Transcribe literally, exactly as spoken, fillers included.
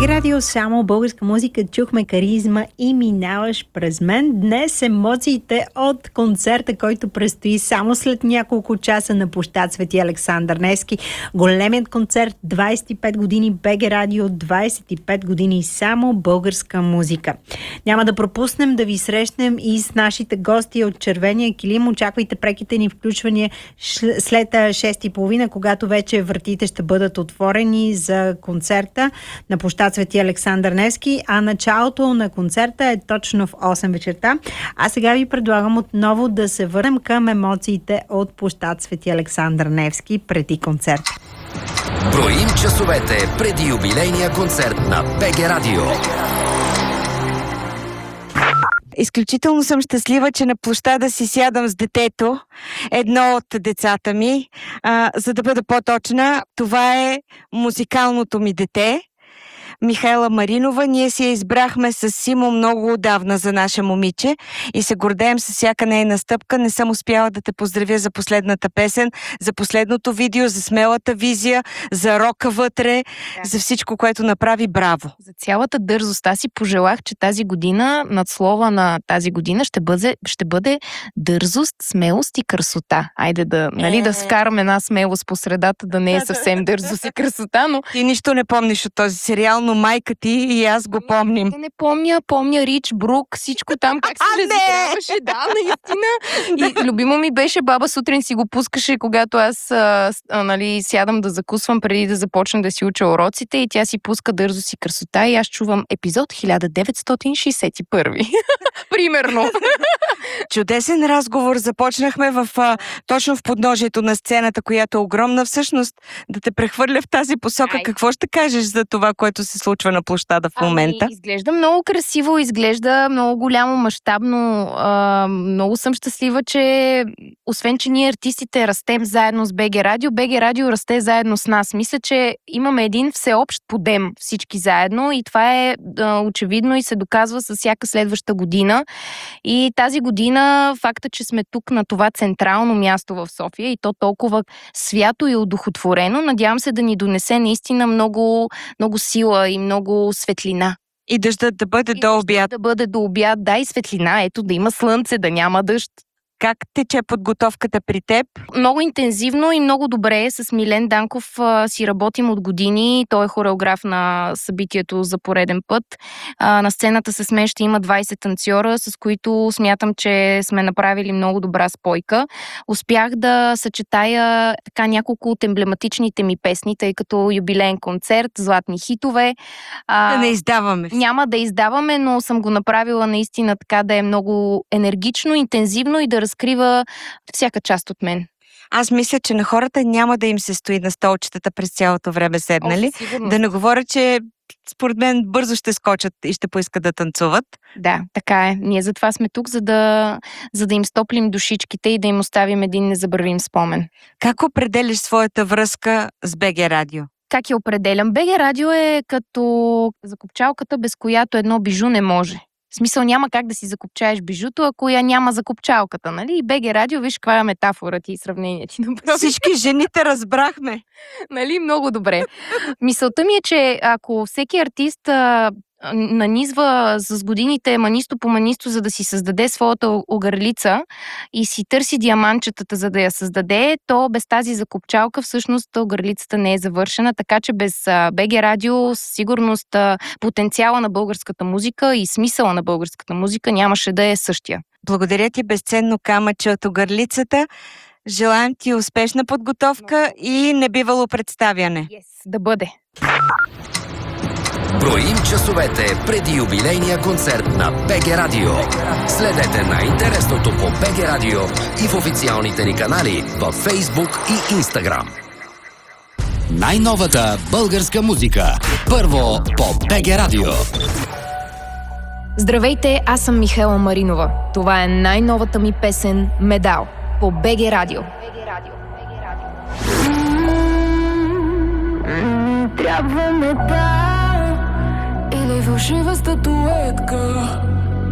БГ Радио, само българска музика. Чухме Каризма и Минаваш през мен. Днес емоциите от концерта, който предстои само след няколко часа на площад Свети Александър Невски. Големият концерт, двайсет и пет години БГ Радио, двайсет и пет години само българска музика. Няма да пропуснем да ви срещнем и с нашите гости от Червения килим. Очаквайте преките ни включвания след шест и половина, когато вече вратите ще бъдат отворени за концерта на площад Свети Александър Невски, а началото на концерта е точно в осем вечерта. А сега ви предлагам отново да се върнем към емоциите от площад Свети Александър Невски преди концерта. Броим часовете преди юбилейния концерт на БГ Радио. Изключително съм щастлива, че на площада си сядам с детето, едно от децата ми. А, за да бъда по-точна, това е музикалното ми дете, Михайла Маринова. Ние си я избрахме с Симо много отдавна за наше момиче и се гордеем с всяка нейна стъпка. Не съм успяла да те поздравя за последната песен, за последното видео, за смелата визия, за рока вътре, да. За всичко, което направи. Браво! За цялата дързост. Аз си пожелах, че тази година, надслова на тази година, ще бъде, ще бъде дързост, смелост и красота. Айде да, нали, да вкараме една смелост по средата, да не е съвсем дързост и красота, но... Ти нищо не помниш от този сериал, но майка ти и аз го помним. Не помня, помня Рич, Брук, всичко там, как се разиграваше. Да, наистина. И любимо ми беше, баба сутрин си го пускаше, когато аз а, а, нали, сядам да закусвам преди да започна да си уча уроците и тя си пуска дързост и красота и аз чувам епизод хиляда деветстотин шейсет и първи. Примерно. Чудесен разговор започнахме в, а, точно в подножието на сцената, която е огромна. Всъщност, да те прехвърля в тази посока. Ай. Какво ще кажеш за това, което се случва на площада в момента? Ами, изглежда много красиво, изглежда много голямо, мащабно. А, много съм щастлива, че освен, че ние артистите растем заедно с БГ Радио, БГ Радио расте заедно с нас. Мисля, че имаме един всеобщ подем всички заедно и това е а, очевидно и се доказва с всяка следваща година. И тази година факта, че сме тук на това централно място в София и то толкова свято и удохотворено, надявам се да ни донесе наистина много, много сила и много светлина. И дъждът да бъде и до обяд. Да бъде до обяд, да, и светлина, ето да има слънце, да няма дъжд. Как тече подготовката при теб? Много интензивно и много добре. С Милен Данков а, си работим от години. Той е хореограф на събитието за пореден път. А, на сцената с мен ще има двайсет танцора, с които смятам, че сме направили много добра спойка. Успях да съчетая така няколко от емблематичните ми песни, тъй като юбилеен концерт, златни хитове. А, да не издаваме. Няма да издаваме, но съм го направила наистина така да е много енергично, интензивно и да разкрива всяка част от мен. Аз мисля, че на хората няма да им се стои на столчетата през цялото време седнали. О, да не говоря, че според мен бързо ще скочат и ще поискат да танцуват. Да, така е. Ние затова сме тук, за да, за да им стоплим душичките и да им оставим един незабравим спомен. Как определиш своята връзка с БГ Радио? Как я определям? БГ Радио е като закопчалката, без която едно бижу не може. В смисъл няма как да си закопчаеш бижуто, ако я няма закопчалката, нали? И БГ Радио, виж каква е метафора ти и сравнение ти направи. Всички жените разбрахме. Нали? Много добре. Мисълта ми е, че ако всеки артист а, нанизва с годините манисто по манисто, за да си създаде своята огърлица и си търси диаманчетата, за да я създаде, то без тази закопчалка всъщност огърлицата не е завършена, така че без БГ Радио със сигурност потенциала на българската музика и смисъла на българската музика нямаше да е същия. Благодаря ти, безценно камъче от огърлицата. Желаем ти успешна подготовка и небивало представяне. Yes, да бъде. Броим часовете преди юбилейния концерт на БГ Радио. Следете най-интересното по БГ Радио и в официалните ни канали в Фейсбук и Инстаграм. Най-новата българска музика. Първо по БГ Радио. Здравейте, аз съм Михайла Маринова. Това е най-новата ми песен "Медал" по БГ Радио. Трябва медал или фалшива статуетка.